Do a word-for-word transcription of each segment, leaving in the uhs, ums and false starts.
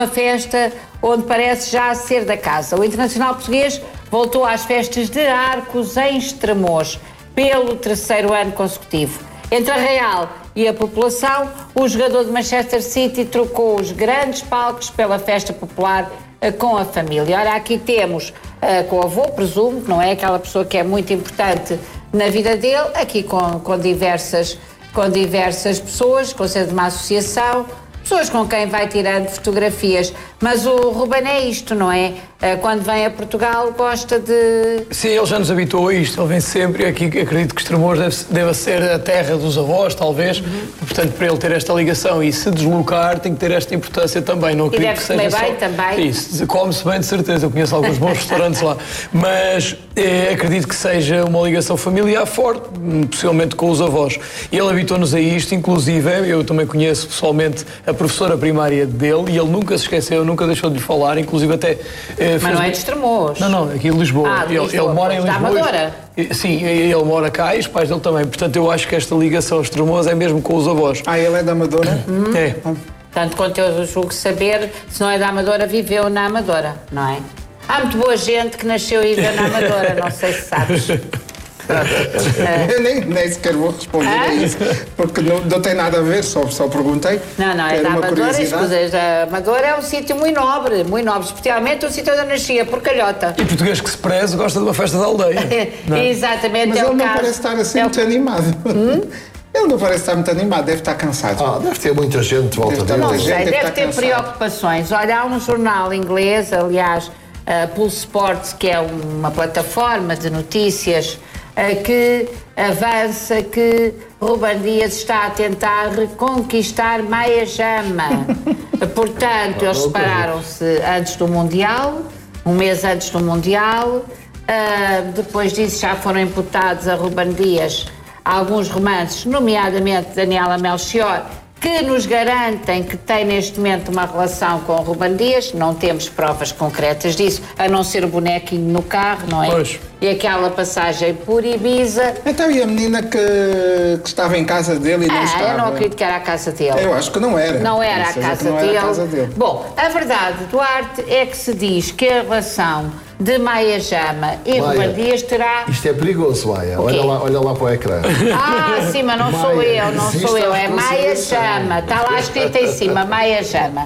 Uma festa onde parece já ser da casa. O Internacional Português voltou às festas de Arcos em Estremoz pelo terceiro ano consecutivo. Entre a Real e a população, o jogador de Manchester City trocou os grandes palcos pela festa popular uh, com a família. Ora, aqui temos uh, com o avô, presumo, que não é aquela pessoa que é muito importante na vida dele, aqui com, com, diversas, com diversas pessoas, com de uma associação, pessoas com quem vai tirando fotografias. Mas o Ruben é isto, não é? Quando vem a Portugal gosta de... Sim, ele já nos habituou a isto, ele vem sempre, aqui acredito que Estremoz deve, deve ser a terra dos avós, talvez, uhum. Portanto, para ele ter esta ligação e se deslocar tem que ter esta importância também. Não acredito e deve que seja comer bem só... também. Isso, come-se bem de certeza, eu conheço alguns bons restaurantes lá, mas é, acredito que seja uma ligação familiar forte, possivelmente com os avós. Ele habituou-nos a isto, inclusive, eu também conheço pessoalmente a professora primária dele e ele nunca se esqueceu, nunca deixou de lhe falar, inclusive até... Eh, Mas não é de Estremoz. Não, não, aqui em Lisboa. Ah, ele, Lisboa. ele mora em Lisboa. Da Amadora? Sim, ele mora cá e os pais dele também. Portanto, eu acho que esta ligação a Estremoz é mesmo com os avós. Ah, ele é da Amadora? Hum. É. Tanto quanto eu julgo saber, se não é da Amadora, viveu na Amadora, não é? Há muito boa gente que nasceu e viveu na Amadora, não sei se sabes. Eu nem, nem sequer vou responder ah? a isso, porque não, não tem nada a ver, só, só perguntei. Não, não, é da Amadora, escusas, a Amadora é um sítio muito nobre, muito nobre, especialmente o sítio onde eu nascia, Porcalhota. E português que se preze gosta de uma festa da aldeia. É? Exatamente, mas é ele o não caso. parece estar assim é muito o... animado. Hum? Ele não parece estar muito animado, deve estar cansado. Ah, deve ter muita gente de volta dele. Não sei, gente, deve, deve ter cansado. preocupações. Olha, há um jornal inglês, aliás, uh, Pulse Sports, que é uma plataforma de notícias, uh, que avança que Ruben Dias está a tentar reconquistar Maia Jama. Portanto, eles separaram-se antes do Mundial, um mês antes do Mundial. Uh, depois disso já foram imputados a Ruben Dias alguns romances, nomeadamente Daniela Melchior, que nos garantem que tem neste momento uma relação com o Ruben Dias. Não temos provas concretas disso, a não ser o bonequinho no carro, não é? Pois. E aquela passagem por Ibiza. Então, e a menina que, que estava em casa dele e não ah, estava? Eu não acredito que era a casa dele. Eu acho que não era. Não era, a casa, não dele. era a casa dele. Bom, a verdade, Duarte, é que se diz que a relação de Maia Jama e Ruben Dias terá... Isto é perigoso, Maia. Olha lá, olha lá para o ecrã. Ah, sim, mas não Maia, sou eu, não sou eu. É Maia Jama. Está lá escrito em cima, Maia Jama.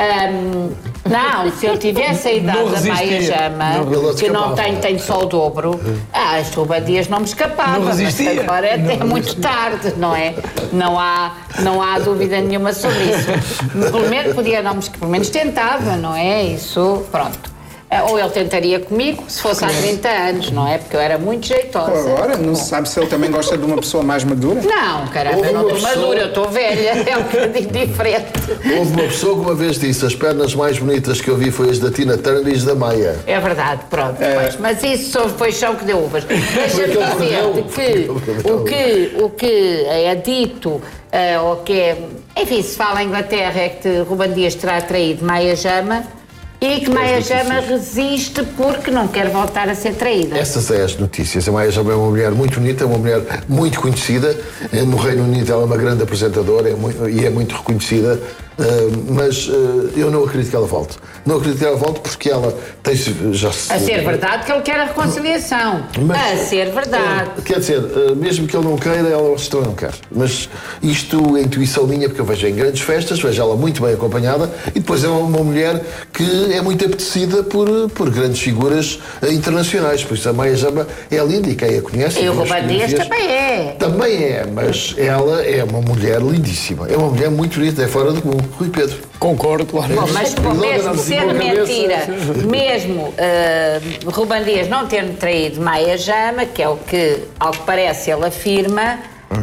Um, não, se eu tivesse a idade da Maia Jama, não, que não tenho, tenho só o dobro, ah, as Ruben Dias não me escapava. Não resistia. Mas agora é até muito tarde, não é? Não há, não há dúvida nenhuma sobre isso. Pelo menos podia, não, pelo menos tentava, não é? Isso, pronto. Ou ele tentaria comigo, se fosse há trinta anos, não é? Porque eu era muito jeitosa. Agora, não se sabe se ele também gosta de uma pessoa mais madura? Não, caramba, eu não estou pessoa... madura, eu estou velha, é um bocadinho diferente. Houve uma pessoa que uma vez disse: as pernas mais bonitas que eu vi foi as da Tina Turner e as da Maia. É verdade, pronto, é... Pois, mas isso foi chão que deu uvas. Deixa-me dizer-te que o, que o que é dito, uh, ou que é, enfim, se fala em Inglaterra, é que Ruben Dias terá traído Maia Jama. E que Maia Jama resiste porque não quer voltar a ser traída. Essas são as notícias. A Maia Jama é uma mulher muito bonita, uma mulher muito conhecida. No Reino Unido ela é uma grande apresentadora é muito, e é muito reconhecida. Uh, mas uh, eu não acredito que ela volte. Não acredito que ela volte porque ela tem já se... A ser verdade que ele quer a reconciliação. Mas, a ser verdade. Uh, quer dizer, uh, mesmo que ele não queira, ela também não quer. Mas isto é intuição minha, porque eu vejo em grandes festas, vejo ela muito bem acompanhada e depois é uma mulher que é muito apetecida por, por grandes figuras uh, internacionais. Por isso a Maia Jama é linda e quem a conhece... E o Ruben Dias também é. Também é, mas ela é uma mulher lindíssima. É uma mulher muito bonita, é fora do comum. Rui Pedro. Concordo, claro. Bom, mas bom, mesmo sendo mentira, mesmo uh, Ruben Dias não ter traído Maia Jama, que é o que, ao que parece, ele afirma,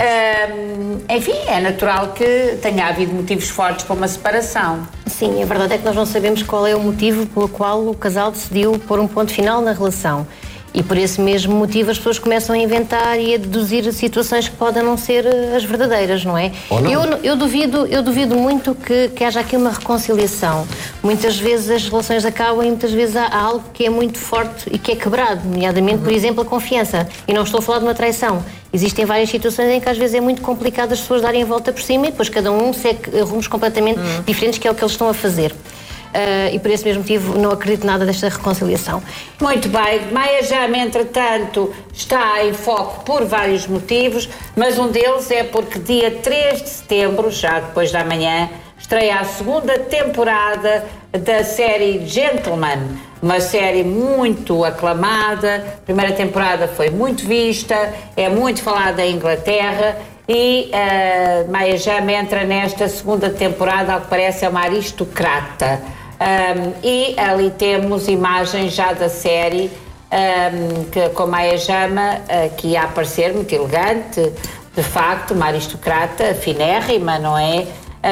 uh, enfim, é natural que tenha havido motivos fortes para uma separação. Sim, a verdade é que nós não sabemos qual é o motivo pelo qual o casal decidiu pôr um ponto final na relação. E por esse mesmo motivo as pessoas começam a inventar e a deduzir situações que podem não ser as verdadeiras, não é? Ou não? Eu, eu, duvido, eu duvido muito que, que haja aqui uma reconciliação. Muitas vezes as relações acabam e muitas vezes há, há algo que é muito forte e que é quebrado, nomeadamente, por exemplo, a confiança. E não estou a falar de uma traição. Existem várias situações em que às vezes é muito complicado as pessoas darem a volta por cima e depois cada um segue rumos completamente uhum. diferentes, que é o que eles estão a fazer. uh, e por esse mesmo motivo não acredito nada desta reconciliação. Muito bem, Maia Jama, entretanto, está em foco por vários motivos, mas um deles é porque dia três de setembro, já depois da manhã, estreia a segunda temporada da série Gentleman, uma série muito aclamada. A primeira temporada foi muito vista, é muito falada em Inglaterra e uh, Maia Jama entra nesta segunda temporada, ao que parece é uma aristocrata. Um, e ali temos imagens já da série um, que, com Maia Jama, uh, que ia aparecer muito elegante, de facto, uma aristocrata finérrima, não é?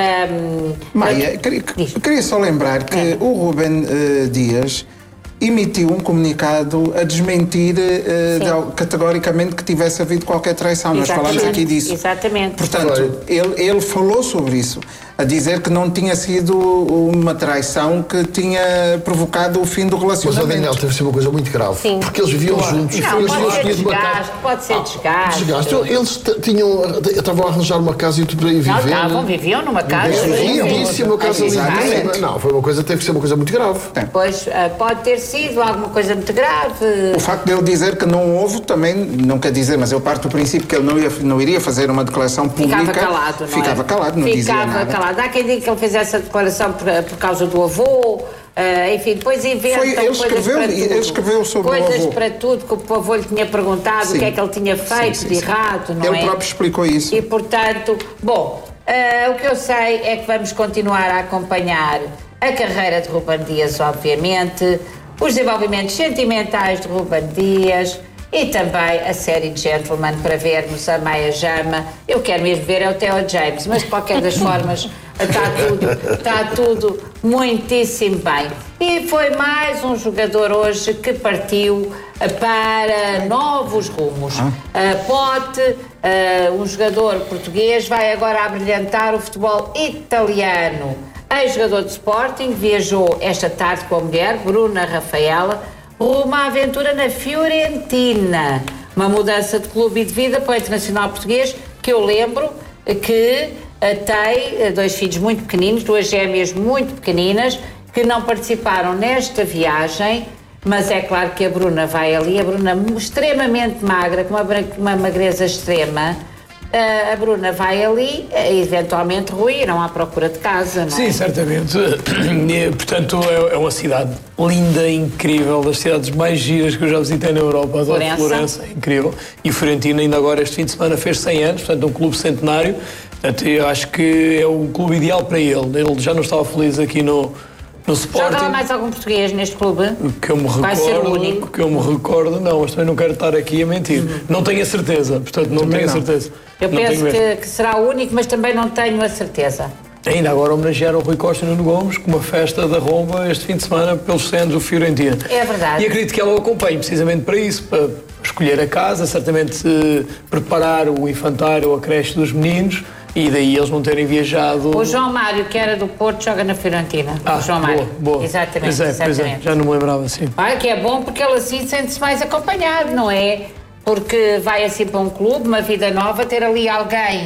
Um, Maia, queria, queria só lembrar que é. o Rubem uh, Dias emitiu um comunicado a desmentir uh, de, categoricamente que tivesse havido qualquer traição. Nós falámos aqui disso. Exatamente. Portanto, ele, ele falou sobre isso, a dizer que não tinha sido uma traição que tinha provocado o fim do relacionamento. Mas, Daniel, teve sido uma coisa muito grave. Sim. Porque eles viviam claro. juntos. Não, eles pode, ser desgaste, pode ser desgaste. desgaste. Eles tinham, estavam a arranjar uma casa e tudo para ir viver. Não, estavam, viviam numa casa. Viviam, disse uma casa lindíssima. Não, foi uma coisa, teve que ser uma coisa muito grave. É. Pois, pode ter sido alguma coisa muito grave. O facto de ele dizer que não houve também, não quer dizer, mas eu parto do princípio que ele não, ia, não iria fazer uma declaração pública. Ficava calado, não Ficava é? calado, não Ficava dizia nada. Ficava calado. Há quem diga que ele fez essa declaração por, por causa do avô, uh, enfim, depois inventam Foi, ele coisas escreveu, para tudo. Ele escreveu sobre coisas o avô. para tudo, que o avô lhe tinha perguntado sim. o que é que ele tinha feito sim, sim, de sim. errado, não ele é? Ele próprio explicou isso. E, portanto, bom, uh, o que eu sei é que vamos continuar a acompanhar a carreira de Rubem Dias, obviamente, os desenvolvimentos sentimentais de Rubem Dias e também a série de Gentleman para vermos a Maia Jama. Eu quero mesmo ver é o Theo James, mas de qualquer das formas está tudo, está tudo muitíssimo bem. E foi mais um jogador hoje que partiu para novos rumos. Uh, Pote, uh, um jogador português, vai agora abrilhantar o futebol italiano. Ex-jogador de Sporting, viajou esta tarde com a mulher, Bruna Rafaela, rumo à aventura na Fiorentina. Uma mudança de clube e de vida para o internacional português, que eu lembro que tem dois filhos muito pequeninos, duas gêmeas muito pequeninas, que não participaram nesta viagem, mas é claro que a Bruna vai ali, a Bruna extremamente magra, com uma, uma magreza extrema. A Bruna vai ali e eventualmente Rui irão à procura de casa, não é? Sim, certamente. E, portanto, é, é uma cidade linda, incrível, das cidades mais giras que eu já visitei na Europa. Adoro Florença, Florença é incrível. E Fiorentina ainda agora este fim de semana fez cem anos, portanto é um clube centenário. Portanto, eu acho que é o clube ideal para ele. Ele já não estava feliz aqui no, no Sporting. Joga lá mais algum português neste clube? Que eu me recordo, vai ser o único? Que eu me recordo, não, mas também não quero estar aqui a mentir. Uhum. Não tenho a certeza, portanto não também tenho não. a certeza. Eu não penso que, que será o único, mas também não tenho a certeza. Ainda agora homenagearam o Rui Costa e Nuno Gomes com uma festa da Romba este fim de semana pelos cem anos do Fiorentina. É verdade. E acredito que ela o acompanhe precisamente para isso, para escolher a casa, certamente eh, preparar o infantário, a creche dos meninos e daí eles não terem viajado. O João Mário, que era do Porto, joga na Fiorentina. Ah, o João boa, Mário. boa. Exatamente, pois é, exatamente. Pois é, já não me lembrava assim. Olha que é bom porque ele assim sente-se mais acompanhado, não é? Porque vai assim para um clube, uma vida nova, ter ali alguém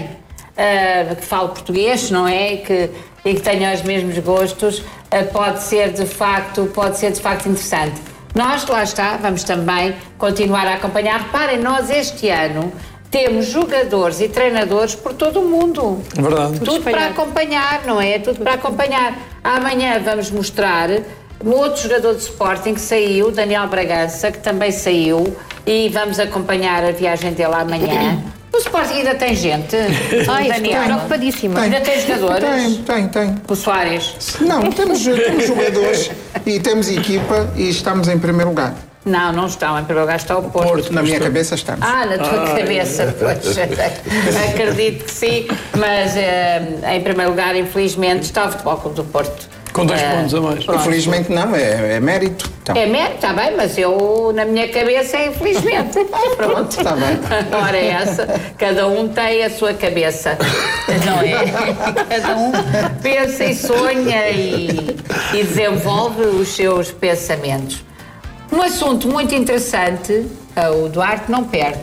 uh, que fale português, não é? E que, e que tenha os mesmos gostos, uh, pode ser de facto, pode ser de facto interessante. Nós, lá está, vamos também continuar a acompanhar. Reparem, nós este ano temos jogadores e treinadores por todo o mundo. Verdade. Tudo para acompanhar, não é? Tudo para acompanhar. Amanhã vamos mostrar um outro jogador de Sporting que saiu, Daniel Bragança, que também saiu, e vamos acompanhar a viagem dele amanhã. O Sporting ainda tem gente? Ai, Daniel, preocupadíssima. Ainda tem jogadores? Tem, tem, tem. O Soares? Não, temos, temos jogadores e temos equipa e estamos em primeiro lugar. Não, não estão. Em primeiro lugar está o Porto. Porto na minha cabeça estamos. Ah, na tua ah, cabeça, pois. Acredito que sim, mas uh, em primeiro lugar, infelizmente, está o Futebol Clube do Porto. Com dois uh, pontos a mais. Pronto. Infelizmente não, é, é mérito. Então. É mérito, está bem, mas eu, na minha cabeça, é infelizmente. Pronto. Está bem. Ora é essa. Cada um tem a sua cabeça, não é? Cada um pensa e sonha e, e desenvolve os seus pensamentos. Um assunto muito interessante, o Duarte não perde.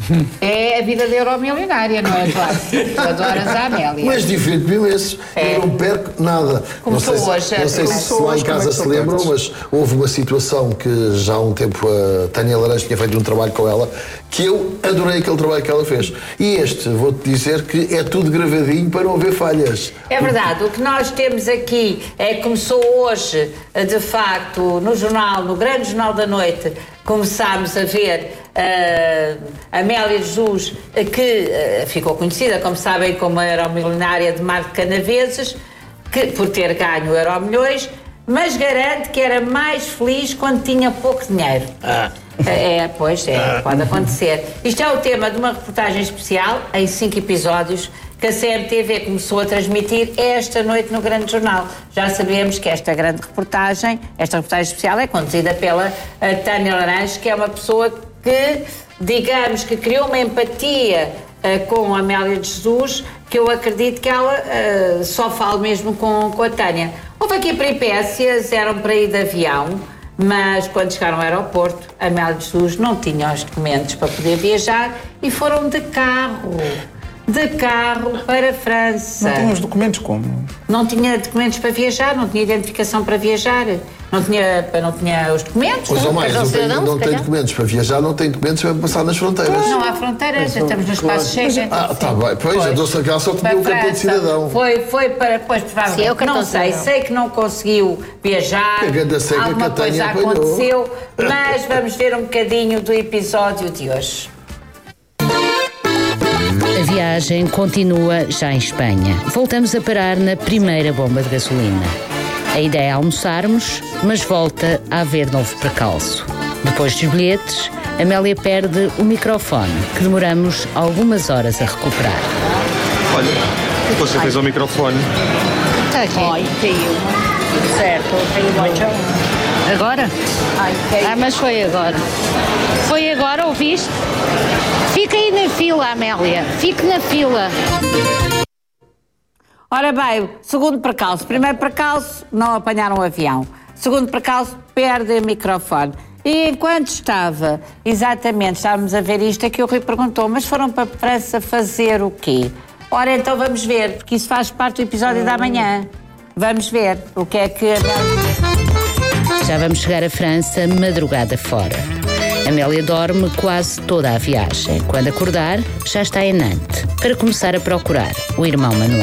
É a vida da euromilionária, não é, claro? Tu adoras a Amélia. Mas divirto-me imenso. É. Eu não perco nada. Começou não sei, hoje, não sei começou se lá hoje, em casa como é que se tu lembram, perdes? mas houve uma situação que já há um tempo a Tânia Laranjo tinha feito um trabalho com ela, que eu adorei aquele trabalho que ela fez. E este, vou-te dizer que é tudo gravadinho para não haver falhas. É verdade, o que nós temos aqui é que começou hoje, de facto, no jornal, no grande Jornal da Noite, começámos a ver uh, Amélia Jesus, que uh, ficou conhecida, como sabem, como a euromilionária de Mar de Canaveses, que, por ter ganho Euromilhões, mas garante que era mais feliz quando tinha pouco dinheiro. Ah. É, pois é, pode acontecer. Isto é o tema de uma reportagem especial, em cinco episódios, que a C M T V começou a transmitir esta noite no Grande Jornal. Já sabemos que esta grande reportagem, esta reportagem especial, é conduzida pela Tânia Laranjo, que é uma pessoa que, digamos, que criou uma empatia uh, com a Amélia de Jesus, que eu acredito que ela uh, só fala mesmo com, com a Tânia. Houve aqui peripécias, eram para ir de avião, mas quando chegaram ao aeroporto, a Amélia de Jesus não tinha os documentos para poder viajar e foram de carro. De carro para a França. Não tinha os documentos como? Não tinha documentos para viajar, não tinha identificação para viajar, não tinha, não tinha os documentos. Pois ou mais, Mas não, tem, cidadão, não se tem calhar. documentos para viajar, não tem documentos para passar nas fronteiras. Não há fronteiras, já estamos no espaço Schengen. Ah, está bem, pois, a Doce Gal só tinha Para o cartão de França. cidadão. Foi, foi para, pois, provavelmente, Sim, é o cartão não de sei, cidadão. sei que não conseguiu viajar, Que ganda cega alguma que a Tânia coisa apanhou. aconteceu, mas vamos ver um bocadinho do episódio de hoje. A viagem continua já em Espanha. Voltamos a parar na primeira bomba de gasolina. A ideia é almoçarmos, mas volta a haver novo percalço. Depois dos bilhetes, Amélia perde o microfone, que demoramos algumas horas a recuperar. Olha, você fez o microfone. Está aqui. Ai, caiu. Certo, caiu muito. Agora? Ai, caiu. Ah, mas foi agora. Foi agora, ouviste? Fica aí na fila, Amélia. Fique na fila. Ora bem, segundo percalço. Primeiro percalço, não apanharam o avião. Segundo percalço, perde o microfone. E enquanto estava, exatamente, estávamos a ver isto, é que o Rui perguntou, mas foram para a França fazer o quê? Ora, então vamos ver, porque isso faz parte do episódio da manhã. Vamos ver o que é que... Já vamos chegar à França madrugada fora. Amélia dorme quase toda a viagem. Quando acordar, já está em Nantes, para começar a procurar o irmão Manuel.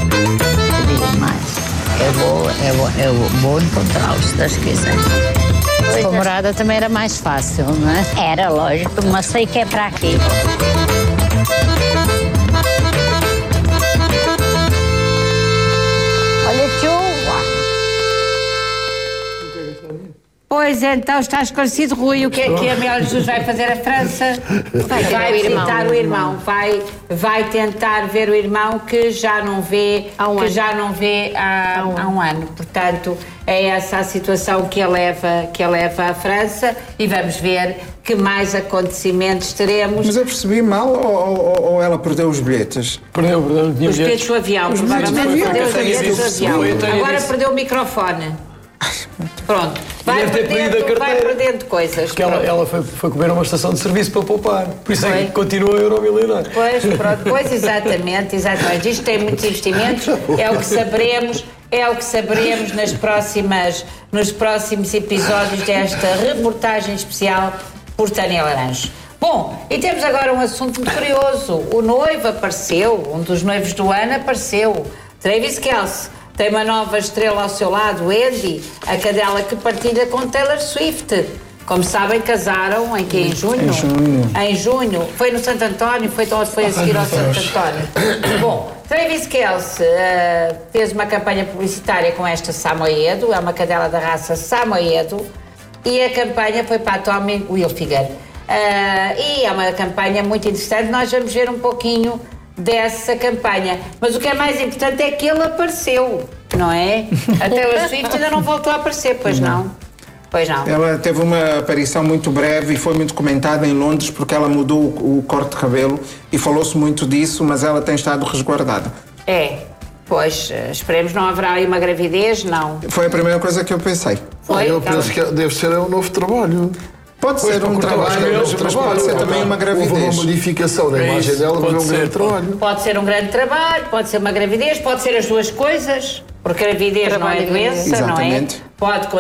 Eu vou, eu vou, eu vou encontrá-los, se Deus quiser. Com a morada também era mais fácil, não é? Era, lógico, mas sei que é para aqui. Olha, chuva. Pois então, está esclarecido, Rui, o que é que a Amélia Jesus vai fazer à França? Vai, vai visitar o irmão, vai, vai tentar ver o irmão que já não vê, Há um que ano. já não vê há, há, um. há um ano. Portanto, é essa a situação que a leva, que a leva à França e vamos ver que mais acontecimentos teremos. Mas eu percebi mal ou, ou- ou ela perdeu os bilhetes? Perdeu, perdeu, não tinha Os bilhetes bilhetes. do avião, Os bilhetes do provavelmente avião, perdeu os que a Tânia bilhetes do disse. avião. Foi, a Tânia Agora disse. perdeu o microfone. Pronto, vai deve ter perdido a perdendo, vai carteira. perdendo coisas. Porque ela, Pronto. ela foi, foi comer a uma estação de serviço para poupar. Por isso é Foi. que continua a Euromilionário. Pois, pronto, pois exatamente, exatamente. Isto tem muitos investimentos, é o que saberemos, é o que saberemos nas próximas, nos próximos episódios desta reportagem especial por Tânia Laranjo. Bom, e temos agora um assunto muito curioso. O noivo apareceu, um dos noivos do ano apareceu, Travis Kelce. Tem uma nova estrela ao seu lado, Andy, a cadela que partilha com Taylor Swift. Como sabem, casaram em que? Em junho? Em junho. Em junho. Foi no Santo António, foi, foi a seguir ao Santo António. Bom, Travis Kelce uh, fez uma campanha publicitária com esta Samoyedo, é uma cadela da raça Samoyedo, e a campanha foi para a Tommy Hilfiger. Uh, e é uma campanha muito interessante, nós vamos ver um pouquinho dessa campanha. Mas o que é mais importante é que ele apareceu, não é? A Taylor Swift ainda não voltou a aparecer, pois não? Pois não. Ela teve uma aparição muito breve e foi muito comentada em Londres porque ela mudou o, o corte de cabelo e falou-se muito disso, mas ela tem estado resguardada. É, pois, eh, esperemos não haverá aí uma gravidez, não. Foi a primeira coisa que eu pensei. Foi? Eu Então, penso que deve ser um novo trabalho. Pode Pois, ser um para cortar os trabalho, cabelos, mas trabalho, pode ser também trabalho. uma Houve gravidez. uma modificação na É imagem isso, dela, mas pode é um ser, grande pode. trabalho. Pode ser um grande trabalho, pode ser uma gravidez, pode ser as duas coisas, porque gravidez Trabalho não é e doença, gravidez. não é? Exatamente. Pode